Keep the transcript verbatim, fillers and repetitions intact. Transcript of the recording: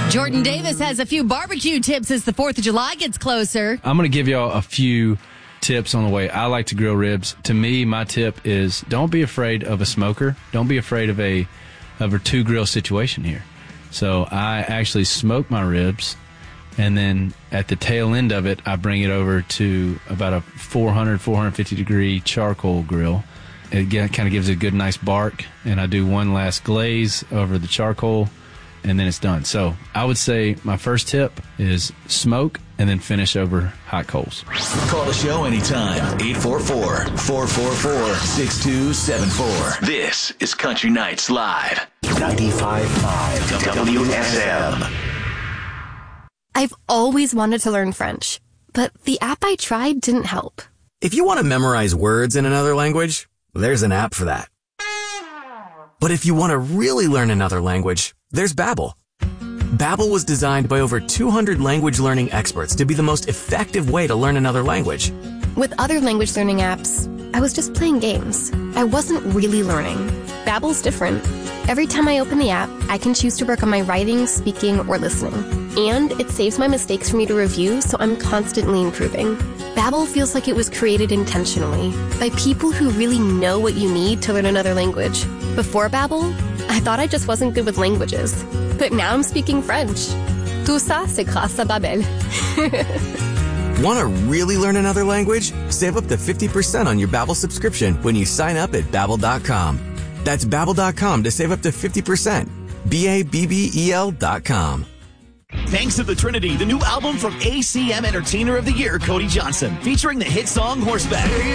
Jordan Davis has a few barbecue tips as the fourth of July gets closer. I'm going to give y'all a few tips on the way I like to grill ribs. To me, my tip is don't be afraid of a smoker. Don't be afraid of a of a two grill situation here. So I actually smoke my ribs, and then at the tail end of it, I bring it over to about a four hundred, four fifty degree charcoal grill. It again, kind of gives it a good, nice bark, and I do one last glaze over the charcoal, and then it's done. So I would say my first tip is smoke and then finish over hot coals. Call the show anytime. eight four four, four four four, six two seven four. This is Country Nights Live. ninety-five point five W S M. I've always wanted to learn French, but the app I tried didn't help. If you want to memorize words in another language, there's an app for that. But if you want to really learn another language, there's Babbel. Babbel was designed by over two hundred language learning experts to be the most effective way to learn another language. With other language learning apps, I was just playing games. I wasn't really learning. Babbel's different. Every time I open the app, I can choose to work on my writing, speaking, or listening. And it saves my mistakes for me to review, so I'm constantly improving. Babbel feels like it was created intentionally by people who really know what you need to learn another language. Before Babbel, I thought I just wasn't good with languages. But now I'm speaking French. Tout ça, c'est grâce à Babbel. Want to really learn another language? Save up to fifty percent on your Babbel subscription when you sign up at Babbel dot com. That's Babbel dot com to save up to fifty percent. B A B B E L dot com. Thanks to the Trinity, the new album from A C M Entertainer of the Year, Cody Johnson, featuring the hit song Horseback.